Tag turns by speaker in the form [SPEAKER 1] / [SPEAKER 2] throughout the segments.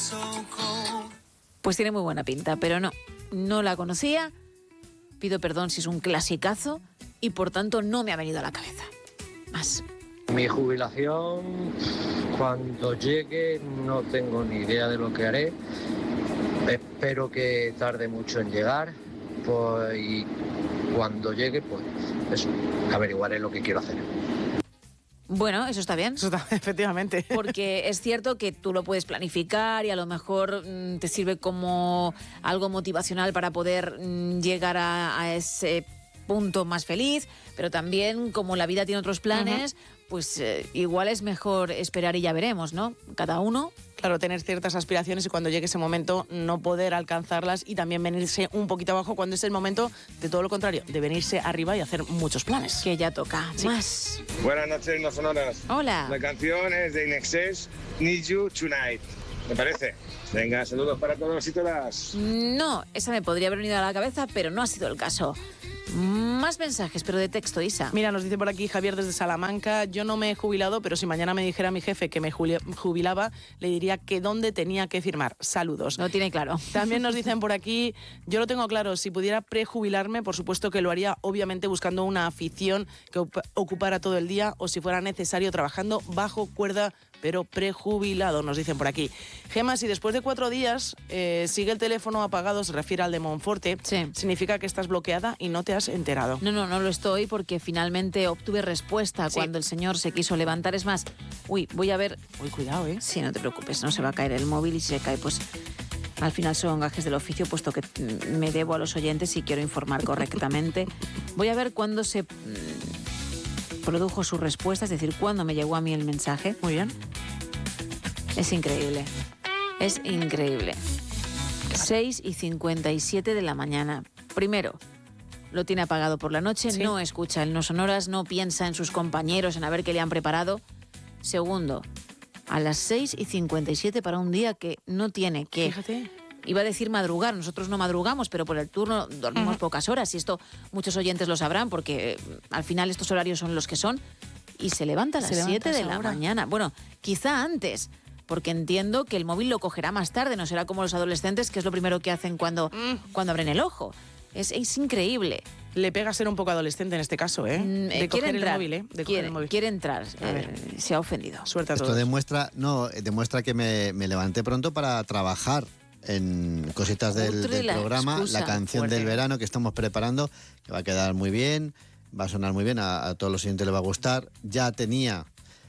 [SPEAKER 1] Pues tiene muy buena pinta, pero no la conocía. Pido perdón si es un clasicazo y por tanto no me ha venido a la cabeza. Más.
[SPEAKER 2] Mi jubilación, cuando llegue, no tengo ni idea de lo que haré. Espero que tarde mucho en llegar, pues, y cuando llegue, pues eso, averiguaré lo que quiero hacer.
[SPEAKER 1] Bueno, eso está bien.
[SPEAKER 3] Eso está, efectivamente.
[SPEAKER 1] Porque es cierto que tú lo puedes planificar y a lo mejor te sirve como algo motivacional para poder llegar a ese punto más feliz, pero también como la vida tiene otros planes, pues igual es mejor esperar y ya veremos, ¿no? Cada uno.
[SPEAKER 3] Claro, tener ciertas aspiraciones y cuando llegue ese momento no poder alcanzarlas y también venirse un poquito abajo cuando es el momento de todo lo contrario, de venirse arriba y hacer muchos planes.
[SPEAKER 1] Que ya toca.
[SPEAKER 3] Sí.
[SPEAKER 1] Más.
[SPEAKER 4] Buenas noches, no sonoras.
[SPEAKER 1] Hola.
[SPEAKER 4] La canción es de In Excess, Need You Tonight. ¿Me parece? Venga, saludos para todos y todas.
[SPEAKER 1] No, esa me podría haber venido a la cabeza, pero no ha sido el caso. Más mensajes, pero de texto, Isa.
[SPEAKER 3] Mira, nos dice por aquí Javier desde Salamanca, yo no me he jubilado, pero si mañana me dijera mi jefe que me jubilaba, le diría que dónde tenía que firmar. Saludos.
[SPEAKER 1] Lo tiene claro.
[SPEAKER 3] También nos dicen por aquí, yo lo tengo claro, si pudiera prejubilarme, por supuesto que lo haría, obviamente buscando una afición que ocupara todo el día o si fuera necesario trabajando bajo cuerda, pero prejubilado, nos dicen por aquí. Gemma, si después de 4 días sigue el teléfono apagado, se refiere al de Monforte,
[SPEAKER 1] sí,
[SPEAKER 3] significa que estás bloqueada y no te has enterado.
[SPEAKER 1] No lo estoy porque finalmente obtuve respuesta cuando el señor se quiso levantar. Es más, voy a ver...
[SPEAKER 3] Cuidado, ¿eh?
[SPEAKER 1] Sí, no te preocupes, no se va a caer el móvil y si se cae, pues al final son gajes del oficio, puesto que me debo a los oyentes y quiero informar correctamente. Voy a ver cuándo se produjo su respuesta, es decir, cuándo me llegó a mí el mensaje.
[SPEAKER 3] Muy bien.
[SPEAKER 1] Es increíble. Es increíble. 6:57 de la mañana. Primero, lo tiene apagado por la noche, sí, no escucha el No Sonoras, no piensa en sus compañeros, en a ver qué le han preparado. Segundo, a las 6:57 para un día que no tiene que...
[SPEAKER 3] Fíjate.
[SPEAKER 1] Iba a decir madrugar, nosotros no madrugamos, pero por el turno dormimos pocas horas y esto muchos oyentes lo sabrán porque al final estos horarios son los que son y se levanta a las 7 de la mañana. Bueno, quizá antes, porque entiendo que el móvil lo cogerá más tarde, no será como los adolescentes, que es lo primero que hacen cuando abren el ojo. Es increíble.
[SPEAKER 3] Le pega ser un poco adolescente en este caso, ¿eh? De coger el móvil, ¿eh? De coger el móvil.
[SPEAKER 1] Quiere entrar, se ha ofendido.
[SPEAKER 3] Suerte a todos.
[SPEAKER 5] Esto demuestra que me levanté pronto para trabajar en cositas del programa, la canción fuerte del verano que estamos preparando, que va a quedar muy bien, va a sonar muy bien, a todos los oyentes les va a gustar. Ya tenía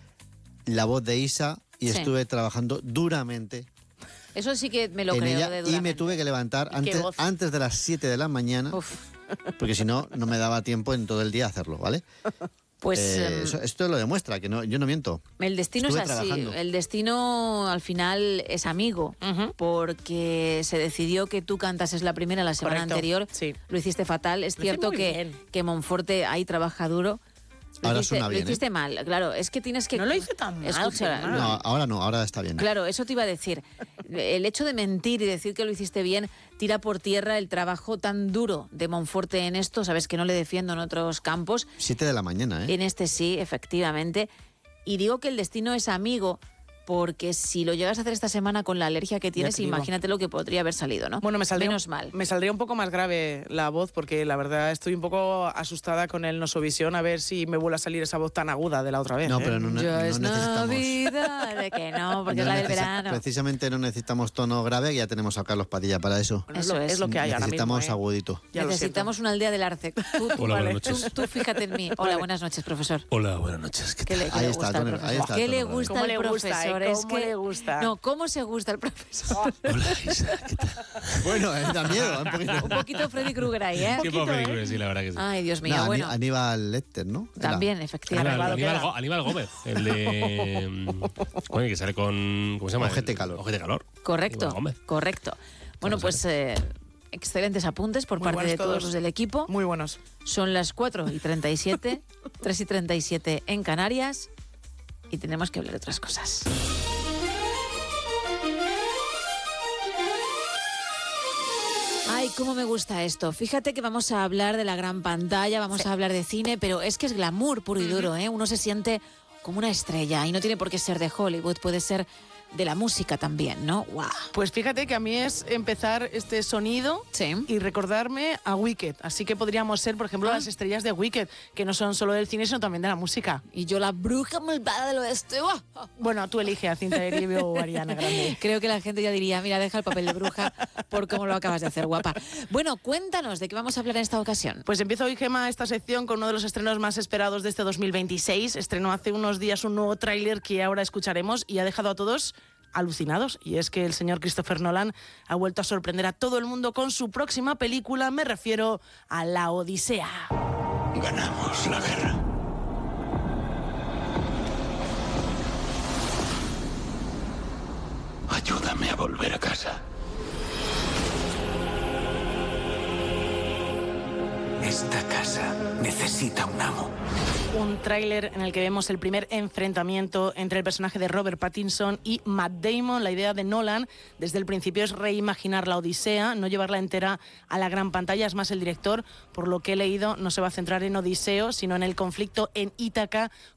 [SPEAKER 5] la voz de Isa y estuve trabajando duramente.
[SPEAKER 1] Eso sí que me lo creo
[SPEAKER 5] ella,
[SPEAKER 1] de duramente.
[SPEAKER 5] Y me tuve que levantar antes de las 7 de la mañana, porque si no, no me daba tiempo en todo el día hacerlo, ¿vale? Pues esto lo demuestra, que yo no miento.
[SPEAKER 1] El destino es así. Trabajando. El destino al final es amigo, porque se decidió que tú cantases la primera la semana anterior. Sí. Lo hiciste fatal. Es cierto que Monforte ahí trabaja duro.
[SPEAKER 5] Ahora suena bien,
[SPEAKER 1] lo hiciste mal, claro. Es que tienes que...
[SPEAKER 3] No lo hice tan mal.
[SPEAKER 1] Escucha,
[SPEAKER 5] no, ahora está bien.
[SPEAKER 1] Claro, eso te iba a decir. El hecho de mentir y decir que lo hiciste bien tira por tierra el trabajo tan duro de Monforte en esto. Sabes que no le defiendo en otros campos.
[SPEAKER 5] 7 de la mañana, ¿eh?
[SPEAKER 1] En este sí, efectivamente. Y digo que el destino es amigo, porque si lo llegas a hacer esta semana con la alergia que tienes, imagínate lo que podría haber salido, ¿no?
[SPEAKER 3] Bueno,
[SPEAKER 1] menos mal.
[SPEAKER 3] Me saldría un poco más grave la voz, porque la verdad estoy un poco asustada con el Nosovisión, a ver si me vuelve a salir esa voz tan aguda de la otra vez.
[SPEAKER 5] No, pero no necesitamos...
[SPEAKER 1] Navidad, de que no, porque es la del verano.
[SPEAKER 5] Precisamente no necesitamos tono grave, ya tenemos a Carlos Padilla para eso.
[SPEAKER 3] Bueno, eso es lo que hay ahora mismo.
[SPEAKER 5] Necesitamos agudito.
[SPEAKER 1] Necesitamos una aldea del Arce.
[SPEAKER 6] Hola, buenas noches.
[SPEAKER 1] Tú fíjate en mí. Hola, buenas noches, profesor.
[SPEAKER 6] Hola, buenas noches. ¿Qué tal?
[SPEAKER 1] Ahí está. ¿Qué le gusta al profesor?
[SPEAKER 3] ¿Cómo le gusta?
[SPEAKER 1] No, ¿cómo se gusta el profesor?
[SPEAKER 6] Hola, Isa, ¿qué tal?
[SPEAKER 5] Bueno, da miedo,
[SPEAKER 1] un poquito Freddy Krueger ahí, ¿eh?
[SPEAKER 6] Qué Freddy Krueger, sí, la verdad que sí.
[SPEAKER 1] Ay, Dios mío, bueno.
[SPEAKER 5] Aníbal Lecter, ¿no?
[SPEAKER 1] También, efectivamente.
[SPEAKER 6] Aníbal Gómez, el de... que sale con... ¿Cómo se llama?
[SPEAKER 5] Ojete Calor.
[SPEAKER 6] Ojete Calor.
[SPEAKER 1] Correcto. Bueno, pues... excelentes apuntes por parte de todos los del equipo.
[SPEAKER 3] Muy buenos.
[SPEAKER 1] Son las 4:37, 3:37 en Canarias y tenemos que hablar de otras cosas. Ay, cómo me gusta esto. Fíjate que vamos a hablar de la gran pantalla, vamos a hablar de cine, pero es que es glamour puro y duro, ¿eh? Uno se siente como una estrella y no tiene por qué ser de Hollywood, puede ser de la música también, ¿no? ¡Wow!
[SPEAKER 3] Pues fíjate que a mí es empezar este sonido y recordarme a Wicked. Así que podríamos ser, por ejemplo, las estrellas de Wicked, que no son solo del cine, sino también de la música.
[SPEAKER 1] Y yo la bruja malvada del oeste.
[SPEAKER 3] Bueno, tú eliges a Cinta Erivo o Ariana Grande.
[SPEAKER 1] Creo que la gente ya diría, mira, deja el papel de bruja por cómo lo acabas de hacer, guapa. Bueno, cuéntanos, ¿de qué vamos a hablar en esta ocasión?
[SPEAKER 3] Pues empiezo hoy, Gemma, esta sección con uno de los estrenos más esperados de este 2026. Estrenó hace unos días un nuevo tráiler que ahora escucharemos y ha dejado a todos alucinados. Y es que el señor Christopher Nolan ha vuelto a sorprender a todo el mundo con su próxima película. Me refiero a La Odisea.
[SPEAKER 7] Ganamos la guerra. Ayúdame a volver a casa. Esta casa necesita un amo.
[SPEAKER 3] Un tráiler en el que vemos el primer enfrentamiento entre el personaje de Robert Pattinson y Matt Damon. La idea de Nolan desde el principio es reimaginar la Odisea, no llevarla entera a la gran pantalla. Es más, el director, por lo que he leído, no se va a centrar en Odiseo, sino en el conflicto en Ítaca